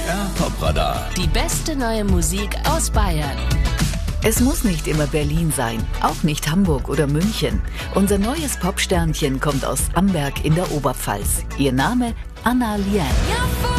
BR Top-Radar. Die beste neue Musik aus Bayern. Es muss nicht immer Berlin sein, auch nicht Hamburg oder München. Unser neues Popsternchen kommt aus Amberg in der Oberpfalz. Ihr Name Anna Liane.